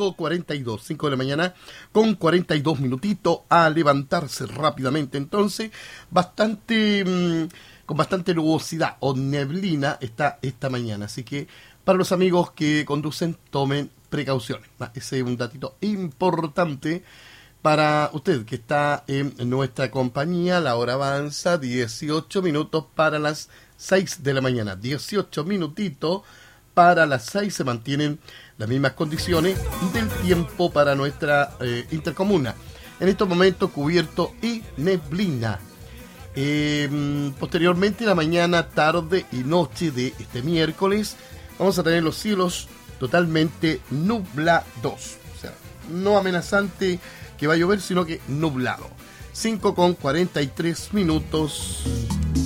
5:42, 5 de la mañana con 42 minutitos, a levantarse rápidamente. Entonces, con bastante nubosidad o neblina está esta mañana. Así que para los amigos que conducen, tomen precauciones. Ese es un datito importante para usted que está en nuestra compañía. La hora avanza, 18 minutos para las 6 de la mañana. 18 minutitos para las 6, se mantienen las mismas condiciones del tiempo para nuestra intercomuna. En estos momentos cubierto y neblina. Posteriormente, la mañana, tarde y noche de este miércoles, vamos a tener los cielos totalmente nublados. O sea, no amenazante que va a llover, sino que nublado. 5:43 minutos.